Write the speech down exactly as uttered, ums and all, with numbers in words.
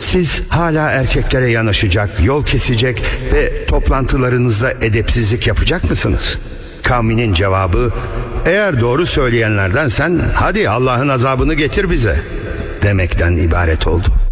Siz hala erkeklere yanaşacak, yol kesecek ve toplantılarınızda edepsizlik yapacak mısınız? Kavminin cevabı, eğer doğru söyleyenlerdensen hadi Allah'ın azabını getir bize demekten ibaret oldu.